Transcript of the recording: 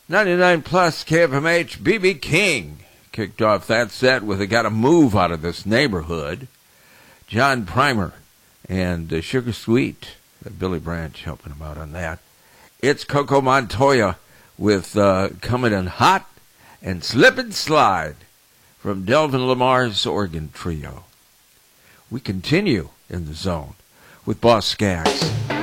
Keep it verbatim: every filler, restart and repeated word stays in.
ninety-nine plus K F M H, B B King kicked off that set with "I Gotta Move Out of This Neighborhood." John Primer and uh, Sugar Sweet, uh, Billy Branch helping him out on that. It's Coco Montoya with uh, Coming In Hot and Slip and Slide from Delvin Lamar's organ trio. We continue in the zone with Boss Skaggs.